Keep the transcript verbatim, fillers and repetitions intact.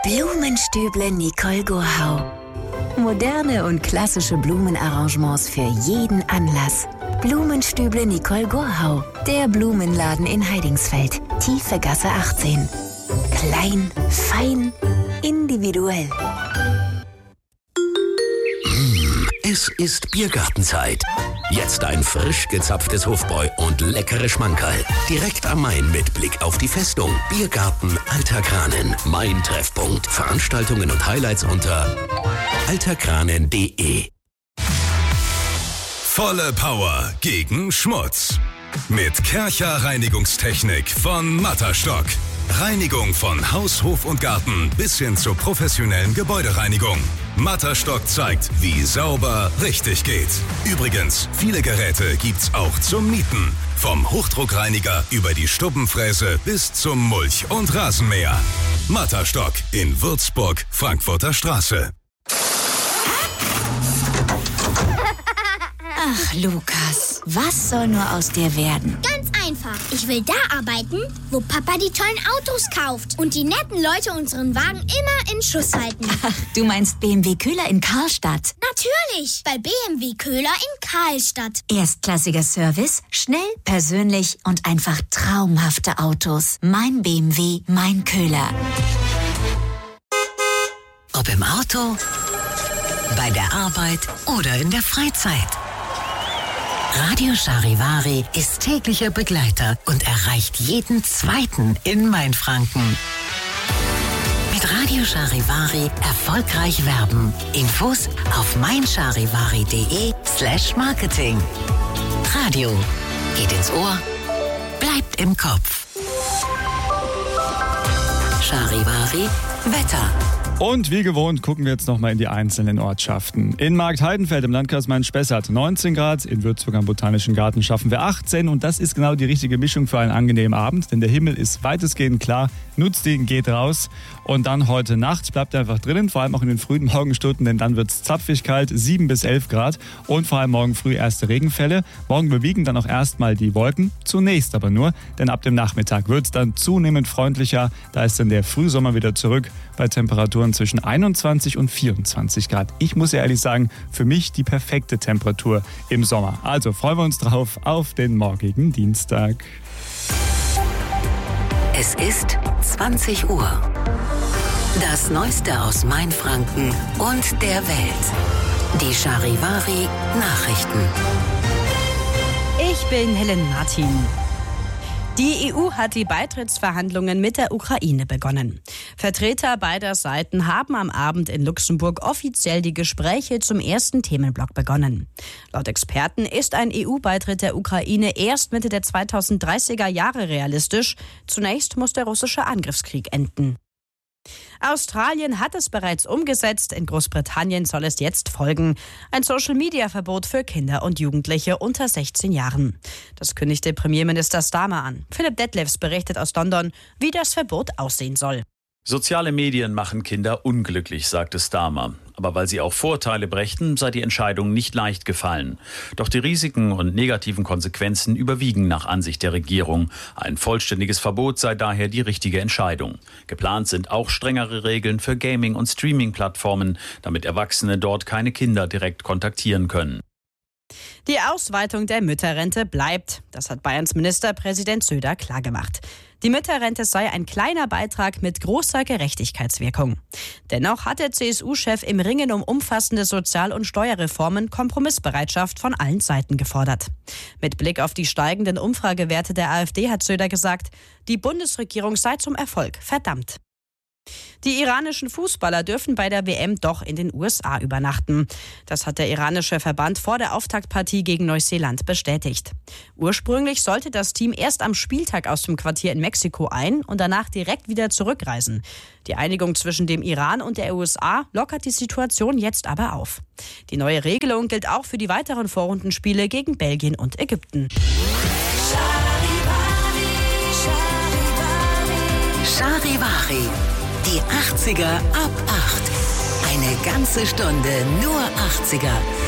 Blumenstüble Nicole Gurhau. Moderne und klassische Blumenarrangements für jeden Anlass. Blumenstüble Nicole Gurhau. Der Blumenladen in Heidingsfeld. Tiefe Gasse achtzehn. Klein, fein, individuell. Es ist Biergartenzeit. Jetzt ein frisch gezapftes Hofbräu und leckere Schmankerl. Direkt am Main mit Blick auf die Festung. Biergarten Alter Kranen. Mein Treffpunkt. Veranstaltungen und Highlights unter alterkranen punkt de. Volle Power gegen Schmutz. Mit Kärcher Reinigungstechnik von Matterstock. Reinigung von Haus, Hof und Garten bis hin zur professionellen Gebäudereinigung. Matterstock zeigt, wie sauber richtig geht. Übrigens, viele Geräte gibt's auch zum Mieten. Vom Hochdruckreiniger über die Stubbenfräse bis zum Mulch- und Rasenmäher. Matterstock in Würzburg, Frankfurter Straße. Ach, Lukas, was soll nur aus dir werden? Ganz einfach. Ich will da arbeiten, wo Papa die tollen Autos kauft und die netten Leute unseren Wagen immer in Schuss halten. Ach, du meinst B M W Köhler in Karlstadt? Natürlich, bei B M W Köhler in Karlstadt. Erstklassiger Service, schnell, persönlich und einfach traumhafte Autos. Mein B M W, mein Köhler. Ob im Auto, bei der Arbeit oder in der Freizeit. Radio Charivari ist täglicher Begleiter und erreicht jeden Zweiten in Mainfranken. Mit Radio Charivari erfolgreich werben. Infos auf meincharivari.de slash marketing. Radio geht ins Ohr, bleibt im Kopf. Charivari Wetter. Und wie gewohnt gucken wir jetzt nochmal in die einzelnen Ortschaften. In Marktheidenfeld im Landkreis Main-Spessart neunzehn Grad, in Würzburg am Botanischen Garten schaffen wir achtzehn und das ist genau die richtige Mischung für einen angenehmen Abend, denn der Himmel ist weitestgehend klar, nutzt ihn, geht raus und dann heute Nacht bleibt einfach drinnen, vor allem auch in den frühen Morgenstunden, denn dann wird es zapfig kalt, sieben bis elf Grad und vor allem morgen früh erste Regenfälle. Morgen überwiegen dann auch erstmal die Wolken, zunächst aber nur, denn ab dem Nachmittag wird es dann zunehmend freundlicher, da ist dann der Frühsommer wieder zurück bei Temperaturen zwischen einundzwanzig und vierundzwanzig Grad. Ich muss ja ehrlich sagen, für mich die perfekte Temperatur im Sommer. Also freuen wir uns drauf auf den morgigen Dienstag. Es ist zwanzig Uhr. Das Neueste aus Mainfranken und der Welt. Die Charivari Nachrichten. Ich bin Helen Martin. Die E U hat die Beitrittsverhandlungen mit der Ukraine begonnen. Vertreter beider Seiten haben am Abend in Luxemburg offiziell die Gespräche zum ersten Themenblock begonnen. Laut Experten ist ein E U-Beitritt der Ukraine erst Mitte der zweitausenddreißiger Jahre realistisch. Zunächst muss der russische Angriffskrieg enden. Australien hat es bereits umgesetzt, in Großbritannien soll es jetzt folgen. Ein Social-Media-Verbot für Kinder und Jugendliche unter sechzehn Jahren. Das kündigte Premierminister Starmer an. Philipp Detlefs berichtet aus London, wie das Verbot aussehen soll. Soziale Medien machen Kinder unglücklich, sagte Starmer. Aber weil sie auch Vorteile brächten, sei die Entscheidung nicht leicht gefallen. Doch die Risiken und negativen Konsequenzen überwiegen nach Ansicht der Regierung. Ein vollständiges Verbot sei daher die richtige Entscheidung. Geplant sind auch strengere Regeln für Gaming- und Streaming-Plattformen, damit Erwachsene dort keine Kinder direkt kontaktieren können. Die Ausweitung der Mütterrente bleibt. Das hat Bayerns Ministerpräsident Söder klargemacht. Die Mütterrente sei ein kleiner Beitrag mit großer Gerechtigkeitswirkung. Dennoch hat der C S U-Chef im Ringen um umfassende Sozial- und Steuerreformen Kompromissbereitschaft von allen Seiten gefordert. Mit Blick auf die steigenden Umfragewerte der AfD hat Söder gesagt, die Bundesregierung sei zum Erfolg verdammt. Die iranischen Fußballer dürfen bei der W M doch in den U S A übernachten. Das hat der iranische Verband vor der Auftaktpartie gegen Neuseeland bestätigt. Ursprünglich sollte das Team erst am Spieltag aus dem Quartier in Mexiko ein- und danach direkt wieder zurückreisen. Die Einigung zwischen dem Iran und der U S A lockert die Situation jetzt aber auf. Die neue Regelung gilt auch für die weiteren Vorrundenspiele gegen Belgien und Ägypten. Charivari. Die achtziger ab acht. Eine ganze Stunde nur achtziger.